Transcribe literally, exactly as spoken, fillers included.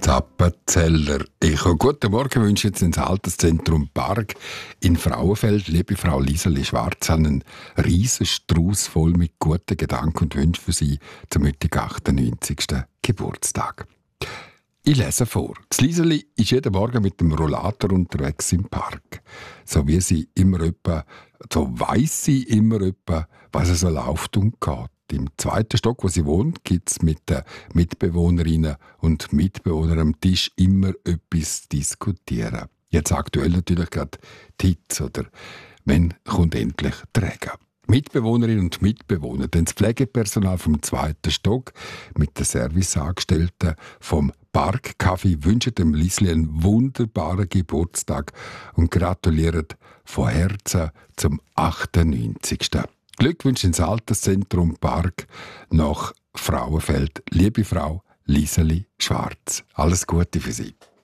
Appenzeller. Ich habe guten Morgen wünsche jetzt ins Alterszentrum Park in Frauenfeld. Liebe Frau Lieseli Schwarz, einen riesen Strauß voll mit guten Gedanken und Wünschen für Sie zum heutigen achtundneunzigsten Geburtstag. Ich lese vor. Das Lieseli ist jeden Morgen mit dem Rollator unterwegs im Park. So wie sie immer etwa, so weiss sie immer etwa, was es so läuft und geht. Im zweiten Stock, wo sie wohnt, gibt es mit den Mitbewohnerinnen und Mitbewohnern am Tisch immer etwas zu diskutieren. Jetzt aktuell natürlich gerade die Hitze oder «Wann kommt endlich der Regen?» Mitbewohnerinnen und Mitbewohner, denn das Pflegepersonal vom zweiten Stock mit den Serviceangestellten vom Parkcafé wünschen dem Liesli einen wunderbaren Geburtstag und gratulieren von Herzen zum achtundneunzigsten Glückwünsche ins Alterszentrum Park nach Frauenfeld. Liebe Frau Lieseli Schwarz. Alles Gute für Sie.